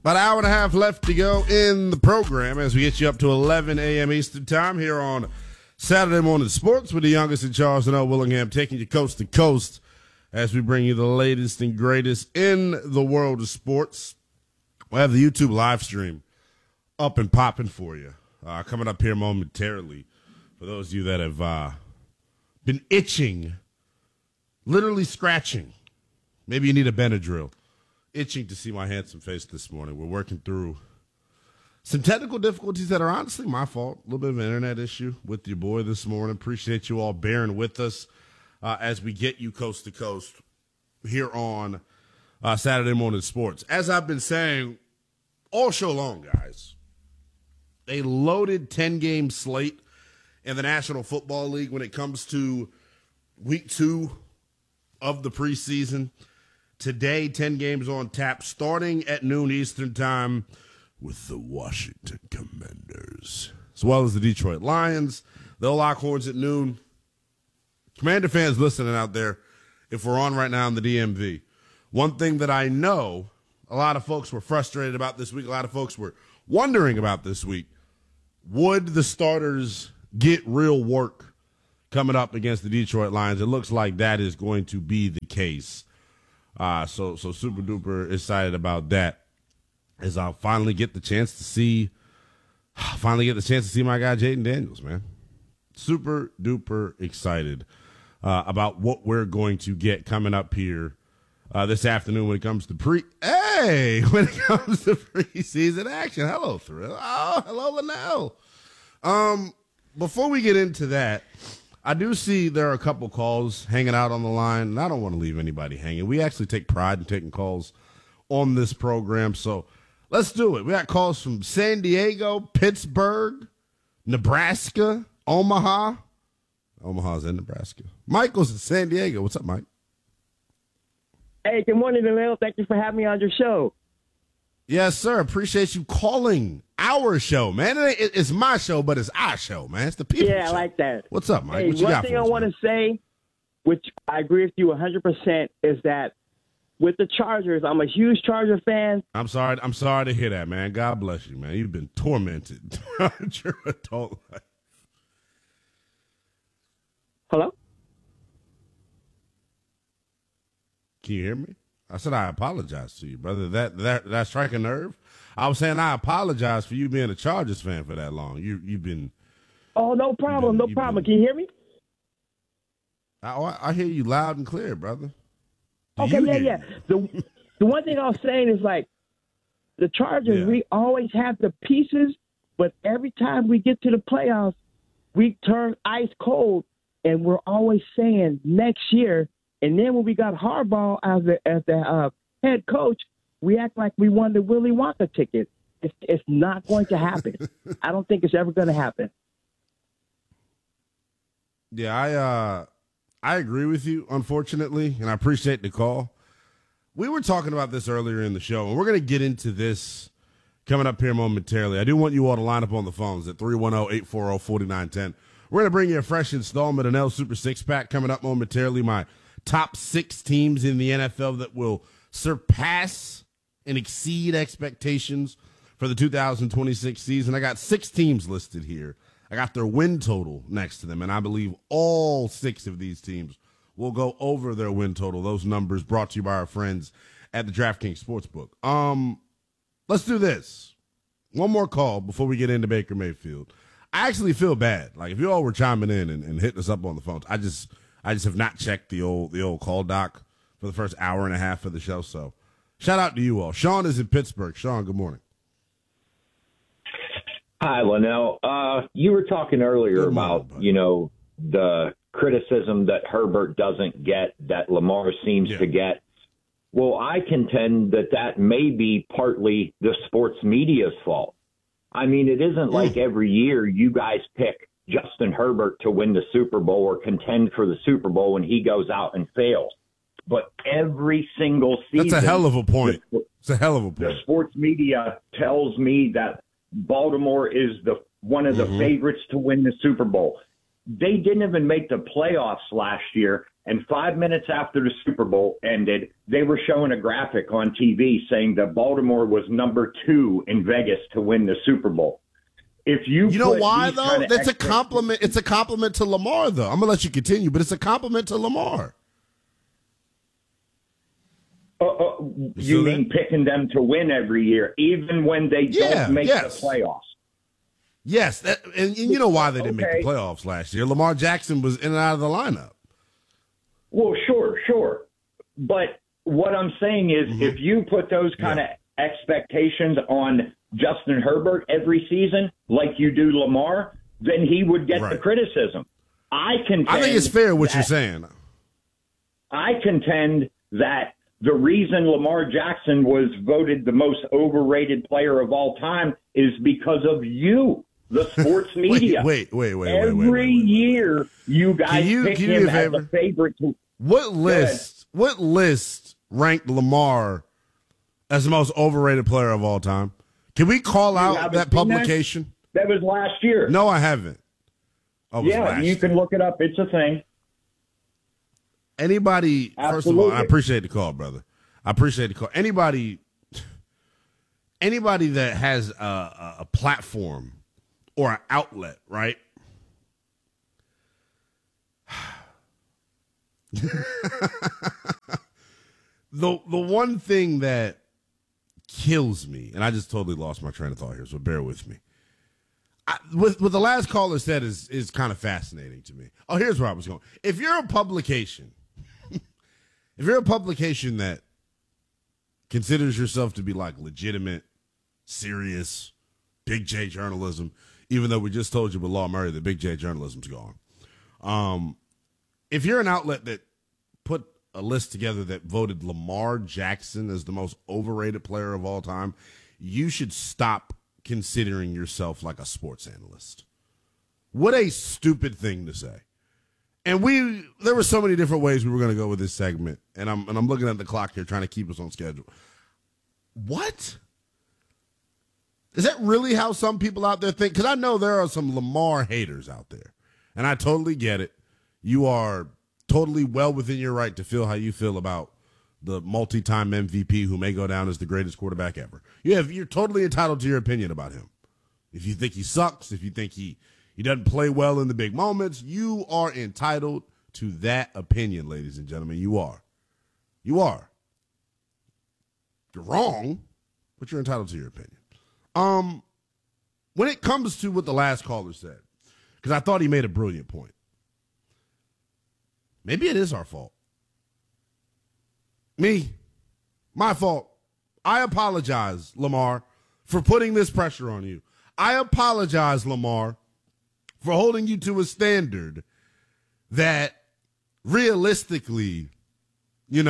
About an hour and a half left to go in the program as we get you up to 11 a.m. Eastern Time here on Saturday Morning Sports with the youngest in Charleston, L. Willingham, taking you coast to coast as we bring you the latest and greatest in the world of sports. We'll have the YouTube live stream up and popping for you coming up here momentarily. For those of you that have been itching, literally scratching, maybe you need a Benadryl. Itching to see my handsome face this morning. We're working through some technical difficulties that are honestly my fault. A little bit of an internet issue with your boy this morning. Appreciate you all bearing with us as we get you coast to coast here on Saturday Morning Sports. As I've been saying all show long, guys, a loaded 10-game slate in the National Football League when it comes to week 2 of the preseason. Today, 10 games on tap, starting at noon Eastern Time with the Washington Commanders, as well as the Detroit Lions. They'll lock horns at noon. Commander fans listening out there, if we're on right now in the DMV, one thing that I know a lot of folks were frustrated about this week, a lot of folks were wondering about this week, would the starters get real work coming up against the Detroit Lions? It looks like that is going to be the case. So super duper excited about that as I'll finally get the chance to see my guy Jaden Daniels, man. Super duper excited about what we're going to get coming up here this afternoon when it comes to preseason action. Hello, Thrill. Oh, hello, Linnell. Before we get into that, I do see there are a couple calls hanging out on the line, and I don't want to leave anybody hanging. We actually take pride in taking calls on this program, so let's do it. We got calls from San Diego, Pittsburgh, Nebraska, Omaha. Omaha's in Nebraska. Michael's in San Diego. What's up, Mike? Hey, good morning, Emil. Thank you for having me on your show. Yes, sir. Appreciate you calling our show, man. It's my show, but it's our show, man. It's the people show. I like that. What's up, Mike? Hey, what you got for us? One thing I want to say, which I agree with you 100%, is that with the Chargers, I'm a huge Charger fan. I'm sorry to hear that, man. God bless you, man. You've been tormented throughout your adult life. Hello? Can you hear me? I said I apologize to you, brother. That strike a nerve. I was saying I apologize for you being a Chargers fan for that long. You've been. Oh, no problem, no problem. Can you hear me? I hear you loud and clear, brother. Okay, yeah. The one thing I was saying is like the Chargers. We always have the pieces, but every time we get to the playoffs, we turn ice cold, and we're always saying next year. And then when we got Harbaugh as the head coach, we act like we won the Willy Wonka ticket. It's not going to happen. I don't think it's ever going to happen. Yeah, I agree with you, unfortunately, and I appreciate the call. We were talking about this earlier in the show, and we're going to get into this coming up here momentarily. I do want you all to line up on the phones at 310-840-4910. We're going to bring you a fresh installment of L Super Six Pack coming up momentarily. My top 6 teams in the NFL that will surpass and exceed expectations for the 2026 season. I got 6 teams listed here. I got their win total next to them, and I believe all 6 of these teams will go over their win total. Those numbers brought to you by our friends at the DraftKings Sportsbook. Let's do this. One more call before we get into Baker Mayfield. I actually feel bad. Like, if you all were chiming in and hitting us up on the phones, I just have not checked the old call doc for the first hour and a half of the show. So shout out to you all. Sean is in Pittsburgh. Sean, good morning. Hi, Linnell. You were talking earlier about, the criticism that Herbert doesn't get, that Lamar seems to get. Well, I contend that may be partly the sports media's fault. I mean, it isn't like every year you guys pick Justin Herbert to win the Super Bowl or contend for the Super Bowl and he goes out and fails. But every single season. That's a hell of a point. It's a hell of a point. The sports media tells me that Baltimore is one of the favorites to win the Super Bowl. They didn't even make the playoffs last year, And 5 minutes after the Super Bowl ended, they were showing a graphic on TV saying that Baltimore was number 2 in Vegas to win the Super Bowl. If you know why, though? That's a compliment. It's a compliment to Lamar, though. I'm going to let you continue, but it's a compliment to Lamar. You mean picking them to win every year, even when they don't make the playoffs? Yes, and you know why they didn't make the playoffs last year. Lamar Jackson was in and out of the lineup. Well, sure. But what I'm saying is if you put those kind of expectations on Justin Herbert every season like you do Lamar, then he would get the criticism. I think it's fair what you're saying. I contend that the reason Lamar Jackson was voted the most overrated player of all time is because of you, the sports media. Wait. Every year you guys pick him as a favorite. What list ranked Lamar as the most overrated player of all time? Can we call out that publication? That was last year. No, I haven't. You can look it up. It's a thing. Anybody, Absolutely. First of all, I appreciate the call, brother. I appreciate the call. Anybody that has a platform or an outlet, right? The one thing that kills me, and I just totally lost my train of thought here, so bear with me. What the last caller said is kind of fascinating to me. Oh, here's where I was going. If you're a publication that considers yourself to be like legitimate, serious, Big J journalism, even though we just told you with Law Murray that Big J journalism's gone. If you're an outlet that put a list together that voted Lamar Jackson as the most overrated player of all time, you should stop considering yourself like a sports analyst. What a stupid thing to say. And there were so many different ways we were going to go with this segment, and I'm looking at the clock here trying to keep us on schedule. What? Is that really how some people out there think? Because I know there are some Lamar haters out there, and I totally get it. You are totally well within your right to feel how you feel about the multi-time MVP who may go down as the greatest quarterback ever. You're totally entitled to your opinion about him. If you think he sucks, if you think he doesn't play well in the big moments, you are entitled to that opinion, ladies and gentlemen. You are. You're wrong, but you're entitled to your opinion. When it comes to what the last caller said, because I thought he made a brilliant point, maybe it is our fault. My fault. I apologize, Lamar, for putting this pressure on you. I apologize, Lamar, for holding you to a standard that realistically, you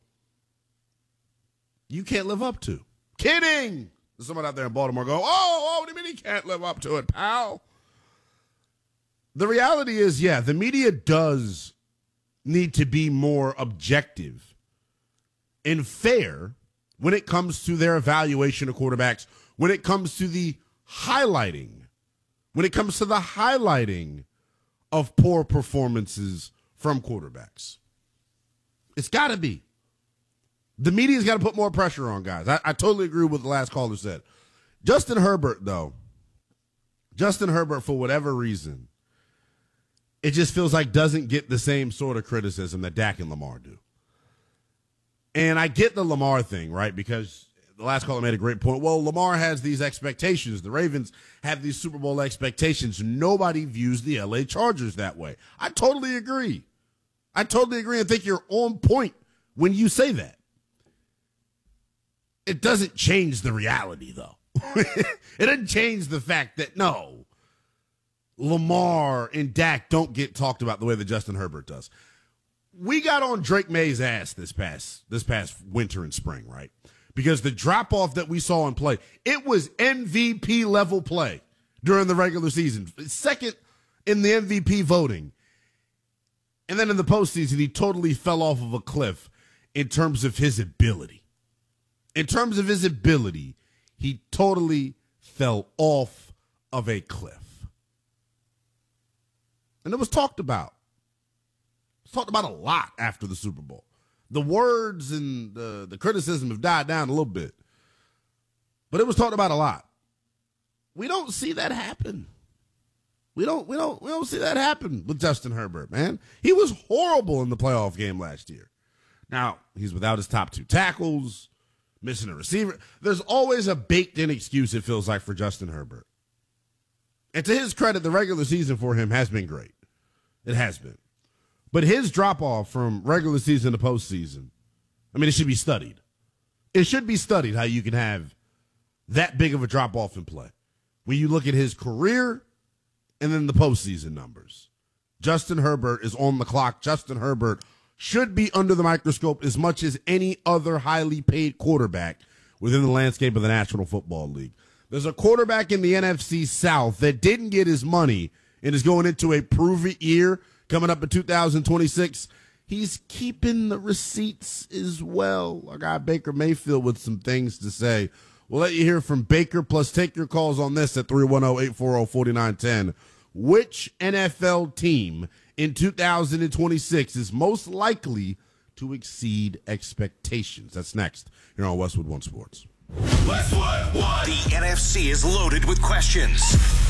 can't live up to. Kidding! There's someone out there in Baltimore go, what do you mean he can't live up to it, pal? The reality is, the media does need to be more objective and fair when it comes to their evaluation of quarterbacks, when it comes to the highlighting of poor performances from quarterbacks. It's got to be. The media's got to put more pressure on guys. I totally agree with what the last caller said. Justin Herbert, for whatever reason, it just feels like doesn't get the same sort of criticism that Dak and Lamar do. And I get the Lamar thing, right? Because the last caller made a great point. Well, Lamar has these expectations. The Ravens have these Super Bowl expectations. Nobody views the LA Chargers that way. I totally agree. I think you're on point when you say that. It doesn't change the reality, though. It doesn't change the fact that, no, Lamar and Dak don't get talked about the way that Justin Herbert does. We got on Drake May's ass this past winter and spring, right? Because the drop-off that we saw in play, it was MVP-level play during the regular season. Second in the MVP voting. And then in the postseason, he totally fell off of a cliff in terms of his ability. He totally fell off of a cliff. And it was talked about. It's talked about a lot after the Super Bowl. The words and the criticism have died down a little bit, but it was talked about a lot. We don't see that happen. We don't see that happen with Justin Herbert, man. He was horrible in the playoff game last year. Now, he's without his top 2 tackles, missing a receiver. There's always a baked-in excuse, it feels like, for Justin Herbert. And to his credit, the regular season for him has been great. It has been. But his drop-off from regular season to postseason, I mean, it should be studied. It should be studied how you can have that big of a drop-off in play. When you look at his career and then the postseason numbers. Justin Herbert is on the clock. Justin Herbert should be under the microscope as much as any other highly paid quarterback within the landscape of the National Football League. There's a quarterback in the NFC South that didn't get his money and is going into a prove-it year coming up in 2026. He's keeping the receipts as well. Our guy Baker Mayfield with some things to say. We'll let you hear from Baker, plus take your calls on this at 310-840-4910. Which NFL team in 2026 is most likely to exceed expectations? That's next here on Westwood One Sports. Westwood One. The NFC is loaded with questions.